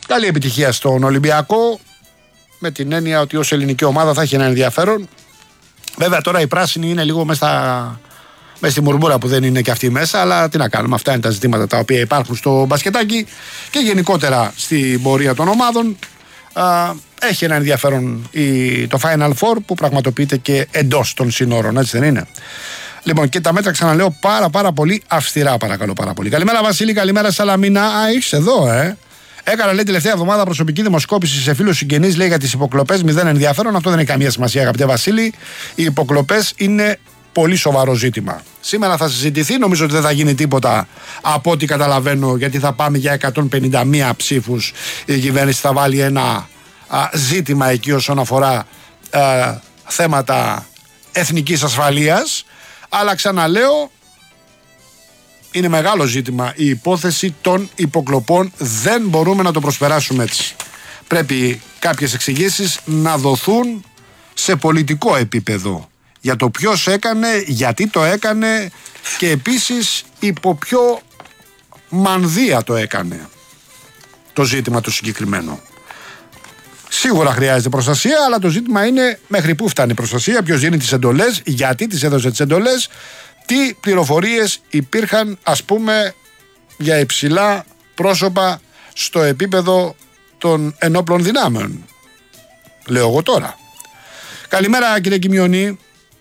Καλή επιτυχία στον Ολυμπιακό, με την έννοια ότι ως ελληνική ομάδα θα έχει ένα ενδιαφέρον. Βέβαια τώρα οι πράσινοι είναι λίγο μέσα στη μουρμούρα που δεν είναι και αυτοί μέσα, αλλά τι να κάνουμε, αυτά είναι τα ζητήματα τα οποία υπάρχουν στο μπασκετάκι και γενικότερα στην πορεία των ομάδων. Έχει ένα ενδιαφέρον το Final Four που πραγματοποιείται και εντός των συνόρων, έτσι δεν είναι? Λοιπόν, και τα μέτρα, ξαναλέω, πάρα πολύ αυστηρά, παρακαλώ πάρα πολύ. Καλημέρα Βασίλη, καλημέρα Σαλαμίνα. Είσαι εδώ, Έκανα, λέει, τελευταία εβδομάδα προσωπική δημοσκόπηση σε φίλους συγγενείς, λέει, για τις υποκλοπές. 0 ενδιαφέρον. Αυτό δεν έχει καμία σημασία, αγαπητέ Βασίλη. Οι υποκλοπές είναι πολύ σοβαρό ζήτημα. Σήμερα θα συζητηθεί, νομίζω ότι δεν θα γίνει τίποτα από ό,τι καταλαβαίνω, γιατί θα πάμε για 151 ψήφους. Η κυβέρνηση θα βάλει ένα ζήτημα εκεί όσον αφορά θέματα εθνικής ασφαλείας. Αλλά ξαναλέω, είναι μεγάλο ζήτημα η υπόθεση των υποκλοπών. Δεν μπορούμε να το προσπεράσουμε έτσι. Πρέπει κάποιες εξηγήσεις να δοθούν σε πολιτικό επίπεδο για το ποιος έκανε, γιατί το έκανε και επίσης υπό ποιο μανδύα το έκανε το ζήτημα το συγκεκριμένο. Σίγουρα χρειάζεται προστασία, αλλά το ζήτημα είναι μέχρι πού φτάνει η προστασία, ποιος δίνει τις εντολές, γιατί τις έδωσε τις εντολές, τι πληροφορίες υπήρχαν, ας πούμε, για υψηλά πρόσωπα στο επίπεδο των ενόπλων δυνάμεων. Λέω εγώ τώρα. Καλημέρα κύριε Κιμιονή.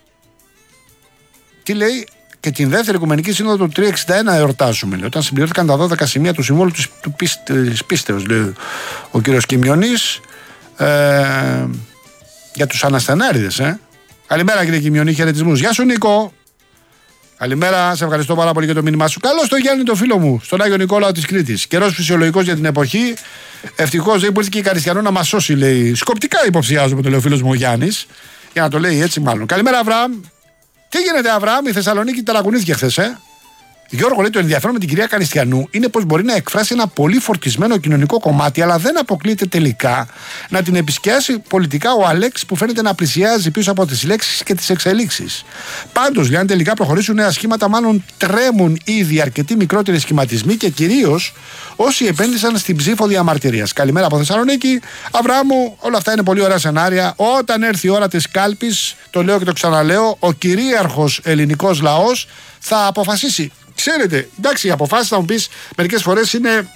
Τι λέει? Και την δεύτερη Οικουμενική Σύνοδο του 361 εορτάζουμε, λέει, όταν συμπληρώθηκαν τα 12 σημεία του Συμβόλου της Πίστεως, λέει ο κύριος Κιμιονής, για τους αναστενάριδες. Καλημέρα κύριε Κιμιονή, χαιρετισμούς. Γεια σου Νίκο. Καλημέρα, σε ευχαριστώ πάρα πολύ για το μήνυμά σου. Καλώς το Γιάννη, το φίλο μου, στον Άγιο Νικόλαο της Κρήτης. Καιρός φυσιολογικός για την εποχή. Ευτυχώς δεν μπορεί και η Καριστιανό να μας σώσει, λέει. Σκοπτικά υποψιάζομαι, το λέει ο φίλος μου ο Γιάννης. Για να το λέει έτσι, μάλλον. Καλημέρα, Αβραάμ. Τι γίνεται, Αβραάμ? Η Θεσσαλονίκη ταρακουνήθηκε χθες, Γιώργο, λέει, το ενδιαφέρον με την κυρία Καριστιανού είναι πως μπορεί να εκφράσει ένα πολύ φορτισμένο κοινωνικό κομμάτι, αλλά δεν αποκλείεται τελικά να την επισκιάσει πολιτικά ο Αλέξ, που φαίνεται να πλησιάζει πίσω από τις λέξεις και τις εξελίξεις. Πάντως, λέει, αν τελικά προχωρήσουν νέα σχήματα, μάλλον τρέμουν ήδη αρκετοί μικρότεροι σχηματισμοί και κυρίως όσοι επένδυσαν στην ψήφο διαμαρτυρίας. Καλημέρα από Θεσσαλονίκη. Αβραάμου, όλα αυτά είναι πολύ ωραία σενάρια. Όταν έρθει η ώρα της κάλπης, το λέω και το ξαναλέω, ο κυρίαρχος ελληνικός λαός θα αποφασίσει. Ξέρετε, εντάξει, οι αποφάσεις, θα μου πεις, μερικές φορές είναι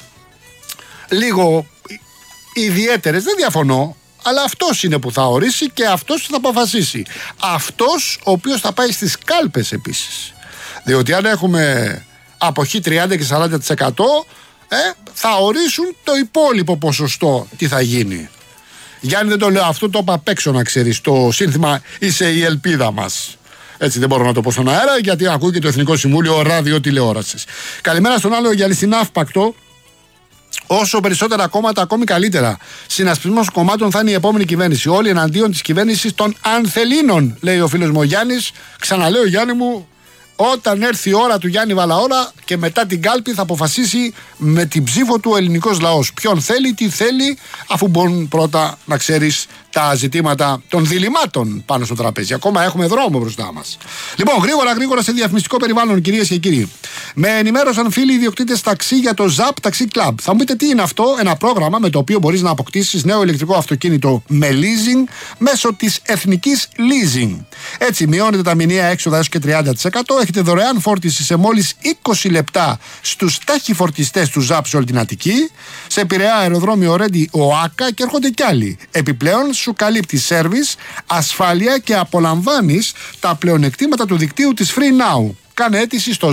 λίγο ιδιαίτερες, δεν διαφωνώ, αλλά αυτός είναι που θα ορίσει και αυτός θα αποφασίσει. Αυτός ο οποίος θα πάει στις κάλπες επίσης. Διότι αν έχουμε αποχή 30 και 40%, θα ορίσουν το υπόλοιπο ποσοστό τι θα γίνει. Γιάννη, δεν το λέω αυτό, το είπα απ' έξω, να ξέρεις. Το σύνθημα «Είσαι η ελπίδα μας». Έτσι δεν μπορώ να το πω στον αέρα, γιατί ακούει και το Εθνικό Συμβούλιο Ραδιοτηλεόρασης. Καλημέρα στον άλλο Γιάννη στην Αύπακτο. Όσο περισσότερα κόμματα, ακόμη καλύτερα. Συνασπισμός κομμάτων θα είναι η επόμενη κυβέρνηση. Όλοι εναντίον της κυβέρνησης των ανθελήνων, λέει ο φίλος μου ο Γιάννης. Ξαναλέω, Γιάννη μου, όταν έρθει η ώρα του Γιάννη Βαλαώρα και μετά την κάλπη θα αποφασίσει με την ψήφο του ο ελληνικός λαός. Ποιον θέλει, τι θέλει, αφού μπορούν πρώτα να ξέρεις τα ζητήματα των διλημάτων πάνω στο τραπέζι. Ακόμα έχουμε δρόμο μπροστά μας. Λοιπόν, γρήγορα σε διαφημιστικό περιβάλλον, κυρίες και κύριοι. Με ενημέρωσαν φίλοι ιδιοκτήτες ταξί για το ZAP Taxi Club. Θα μου πείτε τι είναι αυτό? Ένα πρόγραμμα με το οποίο μπορείς να αποκτήσεις νέο ηλεκτρικό αυτοκίνητο με leasing μέσω της Εθνικής Leasing. Έτσι, μειώνετε τα μηνιαία έξοδα έως και 30%. Έχετε δωρεάν φόρτιση σε μόλις 20 λεπτά στους ταχυφορτιστές του ZAP σε όλη την Αττική. Σε Πειραιά, αεροδρόμιο Ρέντι, ΟΑΚΑ και έρχονται κι άλλοι. Επιπλέον, σου καλύπτει σέρβις, ασφάλεια και απολαμβάνεις τα πλεονεκτήματα του δικτύου της Free Now. Κάνε αίτηση στο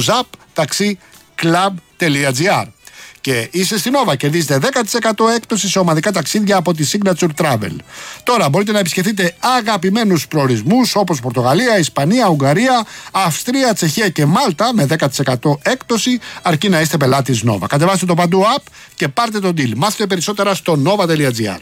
zaptaxiclub.gr. Και είσαι στην Nova, κερδίζετε 10% έκπτωση σε ομαδικά ταξίδια από τη Signature Travel. Τώρα μπορείτε να επισκεφτείτε αγαπημένους προορισμούς όπως Πορτογαλία, Ισπανία, Ουγγαρία, Αυστρία, Τσεχία και Μάλτα με 10% έκπτωση, αρκεί να είστε πελάτης Nova. Κατεβάστε το παντού app και πάρτε τον deal. Μάθετε περισσότερα στο nova.gr.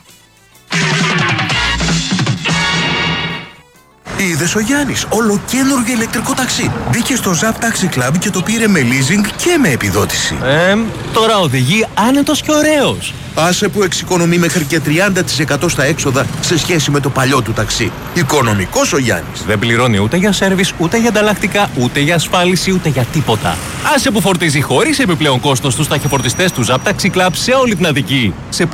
Είδες ο Γιάννης, ολοκαίνουργιο ηλεκτρικό ταξί. Μπήκε στο Zap Taxi Club και το πήρε με leasing και με επιδότηση. Τώρα οδηγεί άνετος και ωραίος. Άσε που εξοικονομεί μέχρι και 30% στα έξοδα σε σχέση με το παλιό του ταξί. Οικονομικός ο Γιάννης. Δεν πληρώνει ούτε για σέρβις, ούτε για ανταλλακτικά, ούτε για ασφάλιση, ούτε για τίποτα. Άσε που φορτίζει χωρίς επιπλέον κόστος στους ταχυφορτιστές του Zap Taxi Club σε όλη την Αττική.